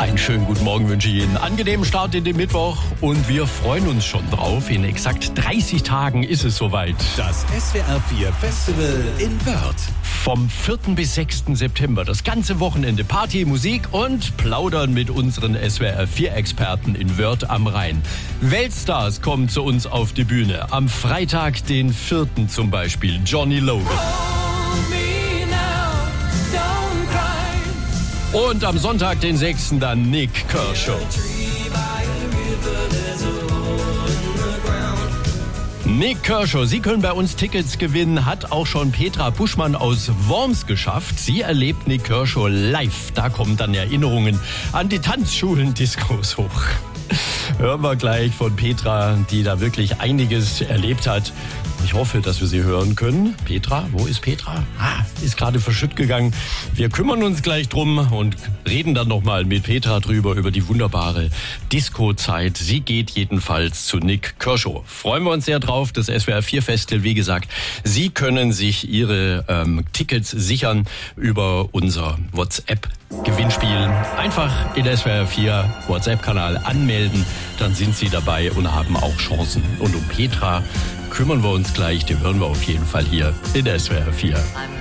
Einen schönen guten Morgen wünsche ich Ihnen. Angenehmen Start in den Mittwoch und wir freuen uns schon drauf. In exakt 30 Tagen ist es soweit. Das SWR 4 Festival in Wörth. Vom 4. bis 6. September. Das ganze Wochenende Party, Musik und Plaudern mit unseren SWR 4 Experten in Wörth am Rhein. Weltstars kommen zu uns auf die Bühne. Am Freitag, den 4. zum Beispiel, Johnny Logan. Und am Sonntag, den 6. dann Nik Kershaw. Nik Kershaw, Sie können bei uns Tickets gewinnen, hat auch schon Petra Buschmann aus Worms geschafft. Sie erlebt Nik Kershaw live. Da kommen dann Erinnerungen an die Tanzschulen-Diskos hoch. Hören wir gleich von Petra, die da wirklich einiges erlebt hat. Ich hoffe, dass wir sie hören können. Petra, wo ist Petra? Ist gerade verschütt gegangen. Wir kümmern uns gleich drum und reden dann nochmal mit Petra drüber, über die wunderbare Disco-Zeit. Sie geht jedenfalls zu Nik Kershaw. Freuen wir uns sehr drauf. Das SWR 4 Festival, wie gesagt, Sie können sich Ihre Tickets sichern über unser WhatsApp-Gewinnspiel. Einfach in SWR 4 WhatsApp-Kanal anmelden. Dann sind Sie dabei und haben auch Chancen. Und um Petra kümmern wir uns gleich, die hören wir auf jeden Fall hier in SWR 4.